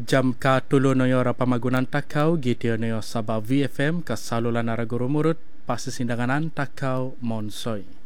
jam ka tulo noyo rapamagunan takau gitio noyo sabah VFM ka salulan aragoro murut pasi sindanganan takau monsoi.